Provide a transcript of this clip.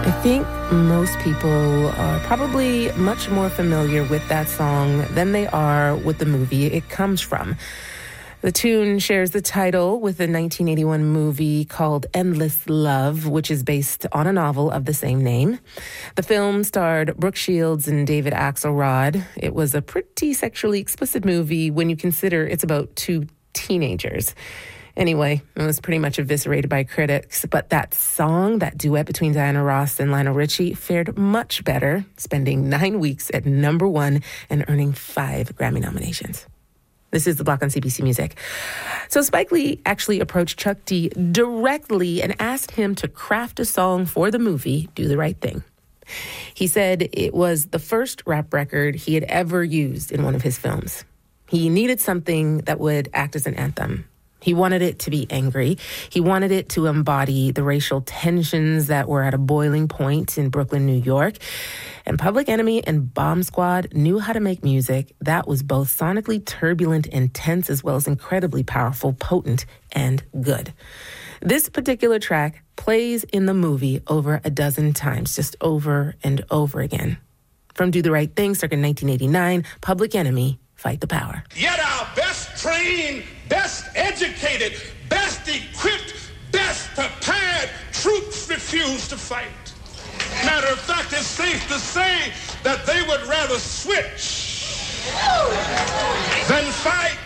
I think most people are probably much more familiar with that song than they are with the movie it comes from. The tune shares the title with a 1981 movie called Endless Love, which is based on a novel of the same name. The film starred Brooke Shields and David Axelrod. It was a pretty sexually explicit movie when you consider it's about two teenagers. Anyway, it was pretty much eviscerated by critics, but that song, that duet between Diana Ross and Lionel Richie, fared much better, spending 9 weeks at number 1 and earning 5 Grammy nominations. This is The Block on CBC Music. So Spike Lee actually approached Chuck D directly and asked him to craft a song for the movie Do the Right Thing. He said it was the first rap record he had ever used in one of his films. He needed something that would act as an anthem. He wanted it to be angry. He wanted it to embody the racial tensions that were at a boiling point in Brooklyn, New York. And Public Enemy and Bomb Squad knew how to make music that was both sonically turbulent and tense, as well as incredibly powerful, potent, and good. This particular track plays in the movie over a dozen times, just over and over again. From Do the Right Thing, circa 1989, Public Enemy, Fight the Power. Yet our best trained, best educated, best equipped, best prepared troops refuse to fight. Matter of fact, it's safe to say that they would rather switch than fight.